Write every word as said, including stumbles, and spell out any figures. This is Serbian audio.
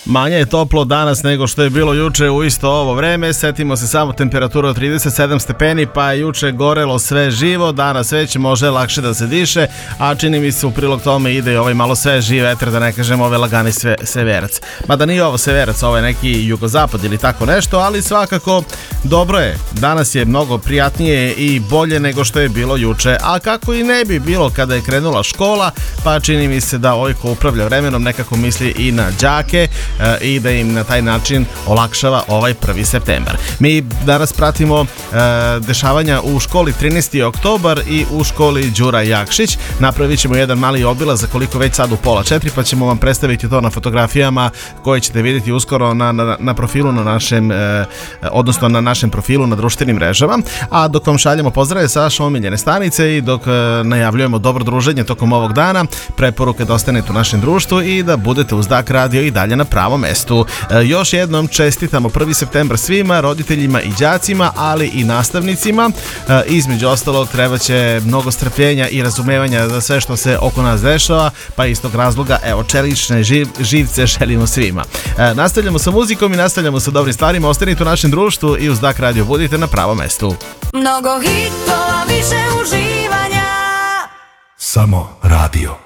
Manje je toplo danas nego što je bilo juče u isto ovo vreme. Setimo se samo temperatura od trideset sedam stepeni, pa je juče gorelo sve živo, danas već može lakše da se diše, a čini mi se u prilog tome ide i ovaj malo sveži vetar, da ne kažem ovaj lagani sve, severac. Mada nije ovo severac, ovo je neki jugozapad ili tako nešto, ali svakako dobro je. Danas je mnogo prijatnije i bolje nego što je bilo juče, a kako i ne bi bilo kada je krenula škola, pa čini mi se da ovaj ko upravlja vremenom nekako misli i na đake i da im na taj način olakšava ovaj prvi septembar. Mi danas pratimo e, dešavanja u školi trinaesti oktobar i u školi Đura Jakšić. Napravit ćemo jedan mali obilazak, koliko već sad u pola četiri, pa ćemo vam predstaviti to na fotografijama koje ćete vidjeti uskoro na, na, na profilu na našem, e, odnosno na našem profilu na društvenim mrežama. A dok vam šaljemo pozdrave sa vaše omiljene stanice i dok e, najavljujemo dobro druženje tokom ovog dana, preporuke da ostanete u našem društvu i da budete uz D A K radio i dalje na pravom mestu. E, još jednom čestitamo prvi septembar svima, roditeljima i đacima, ali i nastavnicima. E, između ostalog treba će mnogo strpljenja i razumevanja za sve što se oko nas dešava, pa iz tog razloga evo čelične živ, živce želimo svima. E, nastavljamo sa muzikom i nastavljamo sa dobrim stvarima. Ostanite u našem društvu i uz D A K radio budite na pravom mestu. Mnogo hitova, više uživanja. Samo radio.